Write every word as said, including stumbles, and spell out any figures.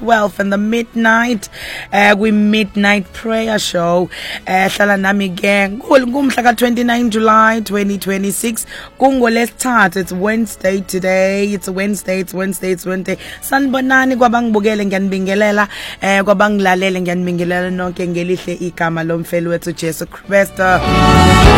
twelve in the midnight uh, we midnight prayer show uh, hlala nami ke ngumhla ka twenty-nine July twenty twenty-six kungolesithathu. It's Wednesday today. It's Wednesday, it's Wednesday, it's Wednesday. Sanibonani kwabangibukele ngiyanibingelela eh kwabangilalele ngiyanibingelela nonke ngelihle igama lomfeli wethu Jesu Christ.